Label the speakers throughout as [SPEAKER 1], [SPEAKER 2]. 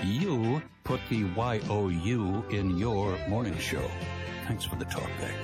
[SPEAKER 1] You put the Y-O-U in your morning show. Thanks for the talk back.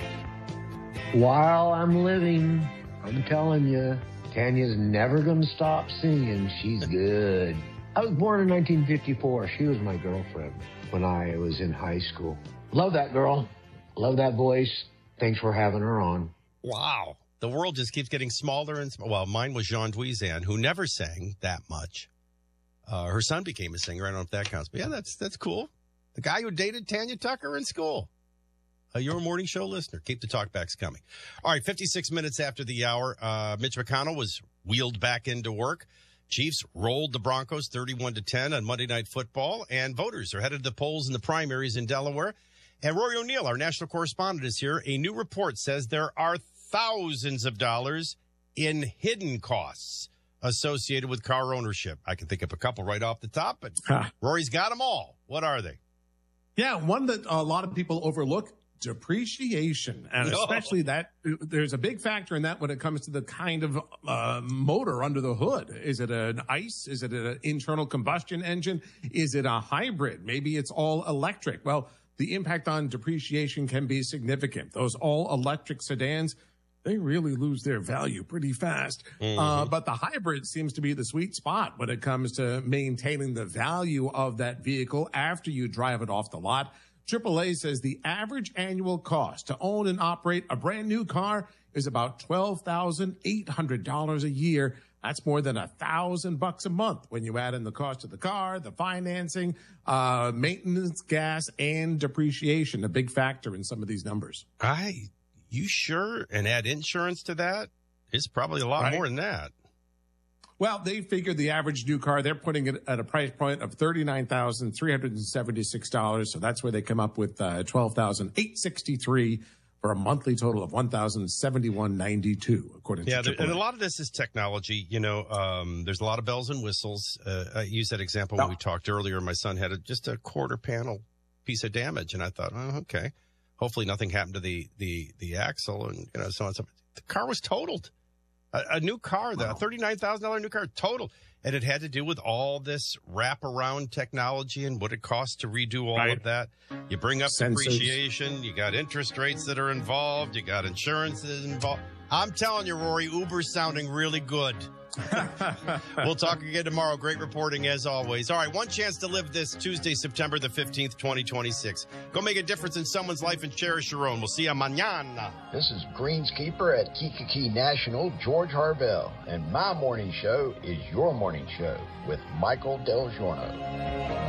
[SPEAKER 2] While I'm living, I'm telling you, Tanya's never going to stop singing. She's good. I was born in 1954. She was my girlfriend when I was in high school. Love that girl. Love that voice. Thanks for having her on.
[SPEAKER 3] Wow. The world just keeps getting smaller and smaller. Well, mine was Jean Duizan, who never sang that much. Her son became a singer. I don't know if that counts. But yeah, that's cool. The guy who dated Tanya Tucker in school. You're a morning show listener. Keep the talkbacks coming. All right, 56 minutes after the hour, Mitch McConnell was wheeled back into work. Chiefs rolled the Broncos 31-10 on Monday Night Football, and voters are headed to the polls in the primaries in Delaware. And Rory O'Neill, our national correspondent, is here. A new report says there are thousands of dollars in hidden costs associated with car ownership. I can think of a couple right off the top, but Rory's got them all. What are they?
[SPEAKER 4] Yeah, one that a lot of people overlook, depreciation. And especially that there's a big factor in that when it comes to the kind of motor under the hood. Is it an ICE? Is it an internal combustion engine? Is it a hybrid? Maybe it's all electric. Well, the impact on depreciation can be significant. Those all-electric sedans, they really lose their value pretty fast. But the hybrid seems to be the sweet spot when it comes to maintaining the value of that vehicle after you drive it off the lot. AAA says the average annual cost to own and operate a brand new car is about $12,800 a year. That's more than $1,000 a month when you add in the cost of the car, the financing, maintenance, gas, and depreciation. A big factor in some of these numbers.
[SPEAKER 3] You sure? And add insurance to that? It's probably a lot more than that.
[SPEAKER 4] Well, they figured the average new car, they're putting it at a price point of $39,376. So that's where they come up with $12,863 for a monthly total of $1,071.92, according to AAA.
[SPEAKER 3] And a lot of this is technology. You know, there's a lot of bells and whistles. I used that example when we talked earlier. My son had just a quarter panel piece of damage, and I thought, oh, okay. Hopefully nothing happened to the axle and so on and so forth. The car was totaled. A new car, a $39,000 new car, totaled. And it had to do with all this wraparound technology and what it costs to redo all of that. You bring up depreciation, you got interest rates that are involved, you got insurance that is involved. I'm telling you, Rory, Uber's sounding really good. We'll talk again tomorrow. Great reporting as always. All right, one chance to live this Tuesday, September the 15th, 2026. Go make a difference in someone's life and cherish your own. We'll see you mañana.
[SPEAKER 5] This is Greenskeeper at Kikiki National, George Harvell, and my morning show is your morning show with Michael Del Giorno.